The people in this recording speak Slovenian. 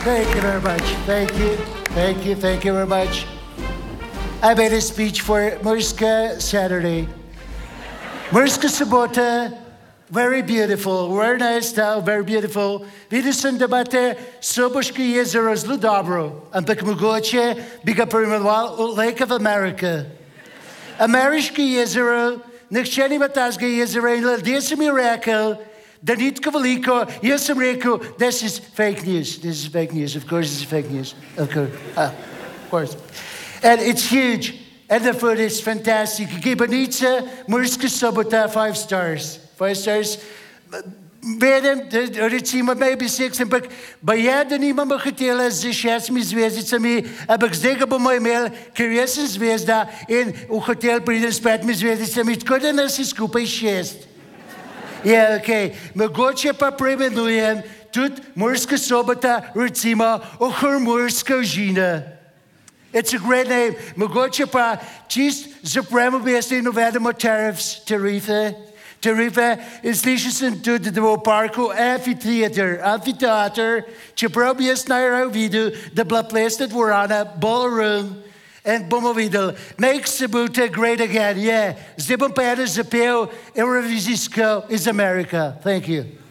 Thank you very much. Thank you. Thank you. Thank you very much. I made a speech for Murska Saturday. Murska Sobota, very beautiful. Very nice town, very beautiful. Види съм дебате Собошко езеро зло добро. Ампък могоче бига преминувал от Lake of America. Америшко езеро, нахчени матазга езеро, и ладе съм и рекал, да нитко велико, и аз съм рекал, this is fake news. This is fake news. Of course this is fake news. Of course. And it's huge. And the food is fantastic. Gibanica, Murska Sobota, 5 stars. 5 stars. Vedem, recimo, maybe 6, ampak baje, da nimamo hotela z 6 zvezdicami, ampak zdaj ga bomo imeli, ker jaz sem zvezda in v hotel pridem s 5 zvezdicami, tako da nas je skupaj 6. Ja, okej. Mogoče pa preimenujem tudi Murska Sobota, recimo, Murska Žina. It's a great name. Mogoče pa čist zapremo mesta in uvedemo tariffs, tarife. In slišal sem tudi, da bo v parku amphitheater, čeprav bi jaz najraje videl, da bila plesna dvorana, ballroom, in bomo videli, make Sobota great again, yeah. Zdaj bom pa eno zapel Eurovizijsko iz Amerika. Thank you.